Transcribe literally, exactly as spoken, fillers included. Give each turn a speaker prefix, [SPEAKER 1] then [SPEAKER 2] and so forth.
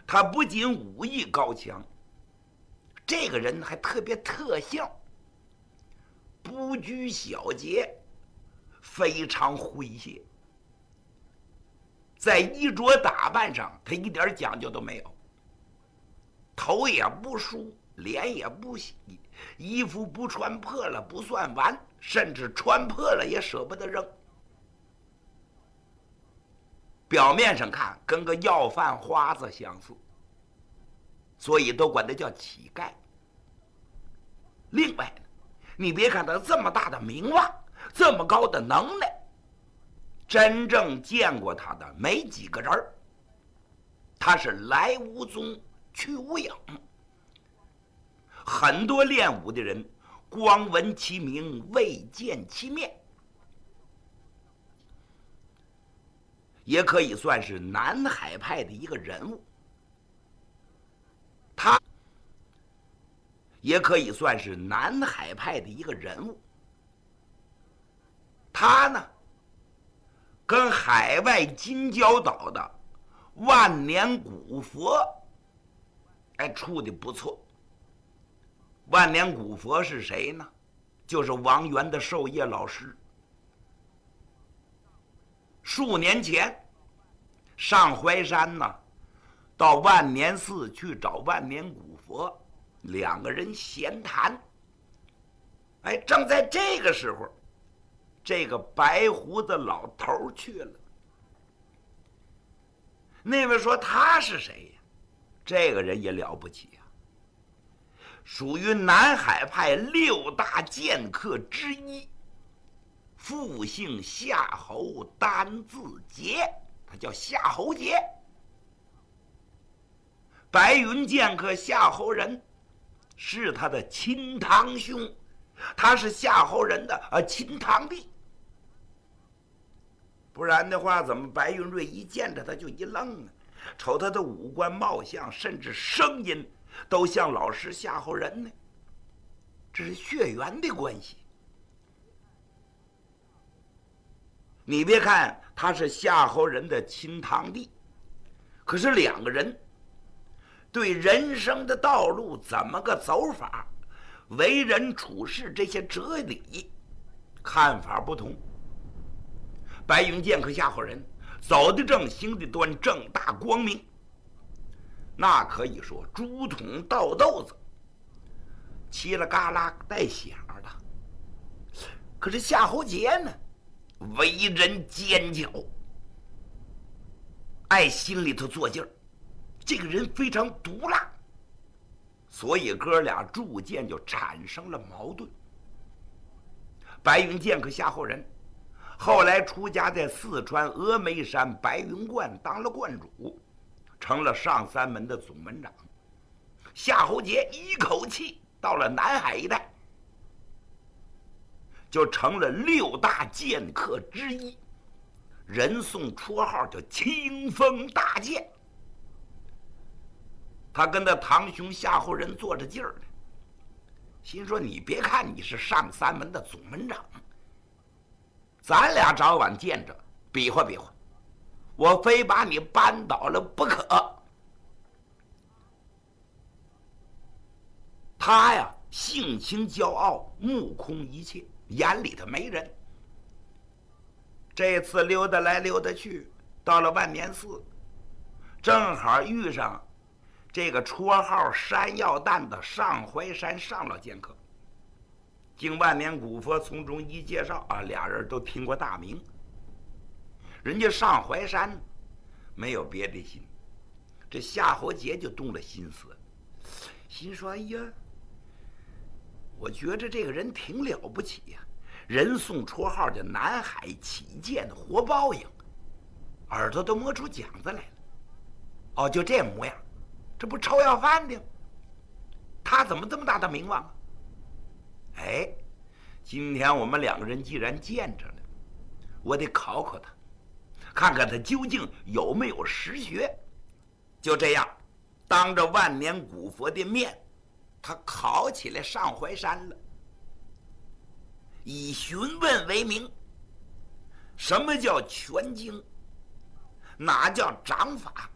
[SPEAKER 1] 他不仅武艺高强，这个人还特别特性，不拘小节，非常诙谐。在衣着打扮上，他一点讲究都没有，头也不梳，脸也不洗，衣服不穿破了不算完，甚至穿破了也舍不得扔。表面上看跟个要饭花子相似，所以都管他叫乞丐。另外呢，你别看他这么大的名望，这么高的能耐，真正见过他的没几个人儿。他是来无踪去无影，很多练武的人光闻其名未见其面，也可以算是南海派的一个人物。他也可以算是南海派的一个人物。他呢，跟海外金角岛的万年古佛，哎，处的不错。万年古佛是谁呢？就是王源的授业老师。数年前，上淮山呢，到万年寺去找万年古佛，两个人闲谈。哎，正在这个时候，这个白胡子老头去了。那位说他是谁呀？这个人也了不起呀，属于南海派六大剑客之一，复姓夏侯，单字节，他叫夏侯杰。白云剑客夏侯仁是他的亲堂兄，他是夏侯仁的呃亲堂弟。不然的话，怎么白云瑞一见着他就一愣呢？瞅他的五官貌相，甚至声音都像老师夏侯仁呢，这是血缘的关系。你别看他是夏侯仁的亲堂弟，可是两个人对人生的道路怎么个走法，为人处事这些哲理看法不同。白云剑客夏侯仁走得正，行得端，正大光明，那可以说竹筒倒豆子，嘁了嘎啦带响的。可是夏侯杰呢，为人尖角，爱心里头做劲儿，这个人非常毒辣，所以哥俩逐渐就产生了矛盾。白云剑客夏侯仁后来出家在四川峨眉山白云观当了观主，成了上三门的总门长。夏侯杰一口气到了南海一带，就成了六大剑客之一，人送绰号叫清风大剑。他跟他堂兄夏侯仁坐着劲儿呢，心说你别看你是上三门的总门长，咱俩早晚见着，比划比划，我非把你扳倒了不可。他呀，性情骄傲，目空一切，眼里头没人。这次溜达来溜达去，到了万年寺，正好遇上这个绰号山药蛋的上淮山上老剑客。经万年古佛从中一介绍啊，俩人都听过大名。人家上淮山没有别的心，这夏侯杰就动了心思，心说：哎呀，我觉着这个人挺了不起呀、啊，人送绰号叫南海起剑活报应，耳朵都磨出茧子来了。哦，就这模样，这不臭要饭的？他怎么这么大的名望啊？哎，今天我们两个人既然见着了，我得考考他，看看他究竟有没有实学。就这样，当着万年古佛的面，他考起来上淮山了。以询问为名，什么叫全经？哪叫掌法？